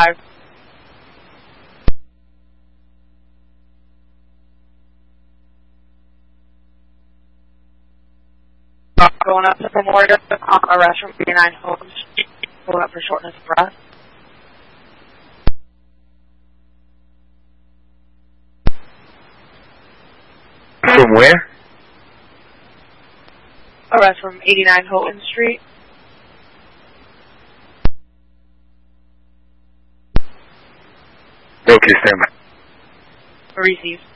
5. Going up to Memorial, arrest from 89 Holden Street, going up for shortness of breath. From where? Arrest from 89 Holden Street. Okay, stand by. Received.